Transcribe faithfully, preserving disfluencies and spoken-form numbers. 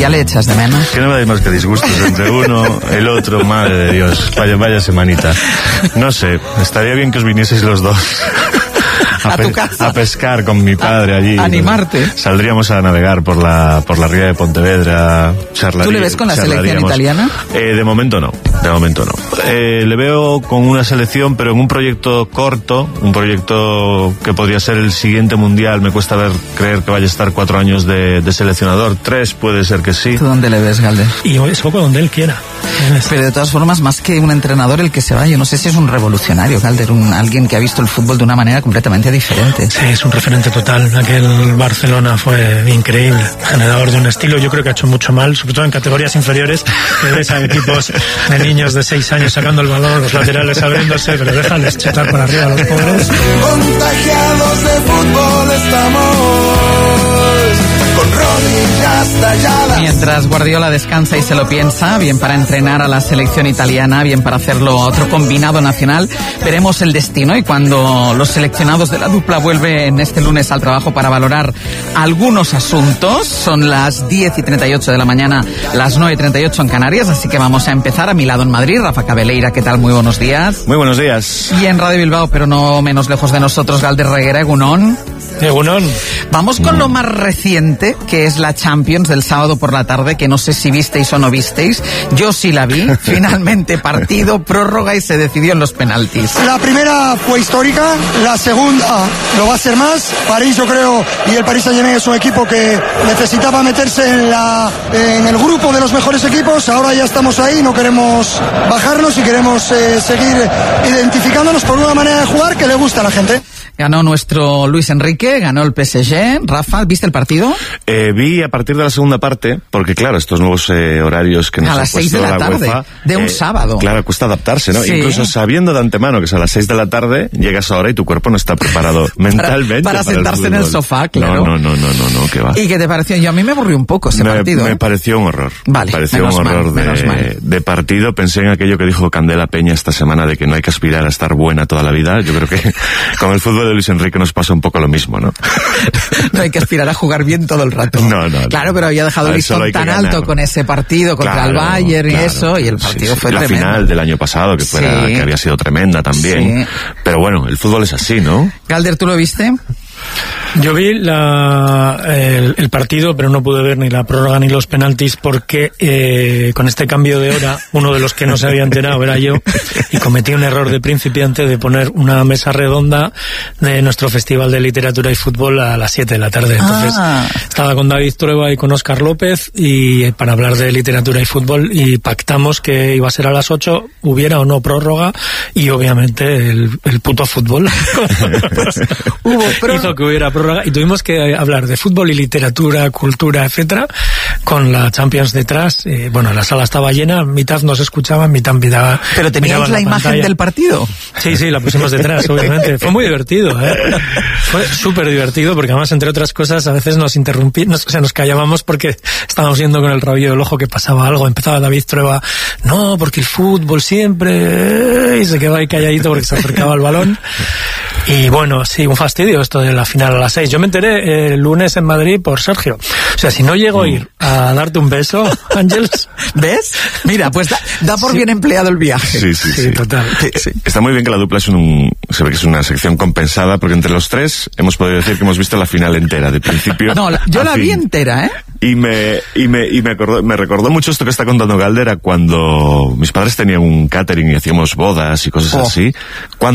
¿Ya le echas de menos? Que no me dais más que disgustos entre uno, el otro, madre de Dios. Vaya, vaya semanita. No sé, estaría bien que os vinieseis los dos. A, a pe- tu casa. a pescar con mi padre allí. A animarte. Saldríamos a navegar por la por la ría de Pontevedra. Charlaría, ¿Tú le ves con la selección italiana? Eh, de momento no, de momento no. Eh, le veo con una selección, pero en un proyecto corto, un proyecto que podría ser el siguiente mundial. Me cuesta ver creer que vaya a estar cuatro años de, de seleccionador. Tres puede ser que sí. ¿Tú dónde le ves, Galder? Y es poco donde él quiera. Pero de todas formas, más que un entrenador el que se va, yo no sé si es un revolucionario, Galder, un, alguien que ha visto el fútbol de una manera completamente diferente. Sí, es un referente total. Aquel Barcelona fue increíble, generador de un estilo. Yo creo que ha hecho mucho mal, sobre todo en categorías inferiores, que ves a equipos de niños de seis años sacando el balón, los laterales abriéndose, pero déjales chetar para arriba a los pobres. Contagiados de fútbol estamos, con rodillas talladas. Mientras Guardiola descansa y se lo piensa, bien para entrenar a la selección italiana, bien para hacerlo a otro combinado nacional, veremos el destino y cuando los seleccionados de la dupla vuelven este lunes al trabajo para valorar algunos asuntos. Son las diez y treinta y ocho de la mañana, las nueve y treinta y ocho en Canarias, así que vamos a empezar. A mi lado en Madrid, Rafa Cabeleira, ¿qué tal? Muy buenos días. Muy buenos días. Y en Radio Bilbao, pero no menos lejos de nosotros, Galder Reguera, Egunon. Egunon. Vamos con lo más reciente, que es la Champions del sábado por la tarde, que no sé si visteis o no visteis. Yo sí la vi. Finalmente partido, prórroga y se decidió en los penaltis. La primera fue histórica, la segunda lo va a ser más. París, yo creo, y el Paris Saint-Germain es un equipo que necesitaba meterse en, la, en el grupo de los mejores equipos. Ahora ya estamos ahí, no queremos bajarnos y queremos eh, seguir identificándonos por una manera de jugar que le gusta a la gente. Ganó nuestro Luis Enrique, ganó el P S G. Rafa, ¿viste el partido? Eh, vi a partir de la segunda parte, porque claro, estos nuevos eh, horarios que nos a ha las seis puesto de la, la tarde, UEFA, de un eh, sábado. Claro, cuesta adaptarse, ¿no? Sí. Incluso sabiendo de antemano que es a las seis de la tarde, llegas ahora y tu cuerpo no está preparado mentalmente para, para, para sentarse el en el sofá, claro. No, no, no, no, no, no, que va. ¿Y qué te pareció? Yo a mí me aburrió un poco ese me, partido. Me ¿eh? pareció un horror. Vale, me pareció menos un horror mal, menos de, mal. de partido. Pensé en aquello que dijo Candela Peña esta semana de que no hay que aspirar a estar buena toda la vida. Yo creo que con el fútbol de Luis Enrique nos pasa un poco lo mismo, ¿no? No hay que aspirar a jugar bien todo el rato. No, no. Claro, pero había dejado el listón tan alto con ese partido contra claro, el Bayern y claro. eso, y el partido sí, sí. fue la tremendo. La final del año pasado, que, fuera, sí. que había sido tremenda también. Sí. Pero bueno, el fútbol es así, ¿no? Galder, ¿tú lo viste? Yo vi la, el, el partido, pero no pude ver ni la prórroga ni los penaltis porque eh, con este cambio de hora, uno de los que no se había enterado era yo y cometí un error de principiante de poner una mesa redonda de nuestro Festival de Literatura y Fútbol a las siete de la tarde. Entonces ah. estaba con David Trueba y con Óscar López y para hablar de literatura y fútbol y pactamos que iba a ser a las ocho, hubiera o no prórroga y obviamente el, el puto fútbol pues, hubo pro... hizo que hubiera prórroga y tuvimos que hablar de fútbol y literatura, cultura, etcétera, con la Champions detrás. Eh, bueno, la sala estaba llena, mitad nos escuchaban, mitad miraba. ¿Pero teníais la, la imagen pantalla. Del partido? Sí, sí, la pusimos detrás, obviamente. Fue muy divertido, ¿eh? Fue súper divertido porque además, entre otras cosas, a veces nos interrumpíamos, o sea, nos callábamos porque estábamos viendo con el rabillo del ojo que pasaba algo. Empezaba David Trueba, no, porque el fútbol siempre, y se quedaba ahí calladito porque se acercaba al balón. Y bueno, sí, un fastidio esto de la final a las seis. Yo me enteré el lunes en Madrid por Sergio. O sea, si no llego a ir a darte un beso, Ángeles, ¿ves? Mira, pues da, da por sí. bien empleado el viaje. Sí, sí, sí. sí total. Sí, sí. Está muy bien que la dupla es un, se ve que es una sección compensada, porque entre los tres hemos podido decir que hemos visto la final entera, de principio. No, la, yo la fin. vi entera, ¿eh? Y me, y me, y me acordó, me recordó mucho esto que está contando Galder, a cuando mis padres tenían un catering y hacíamos bodas y cosas oh. así. Cuando